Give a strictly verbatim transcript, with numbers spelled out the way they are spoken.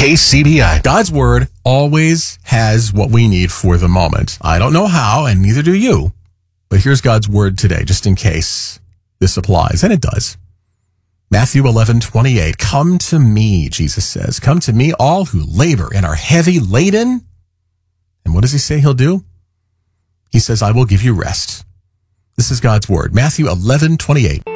K C B I. God's word always has what we need for the moment. I don't know how, and neither do you. But here's God's word today, just in case this applies, and it does. Matthew eleven twenty-eight. Come to me, Jesus says. Come to me, all who labor and are heavy laden. And what does he say he'll do? He says, I will give you rest. This is God's word. Matthew eleven twenty-eight.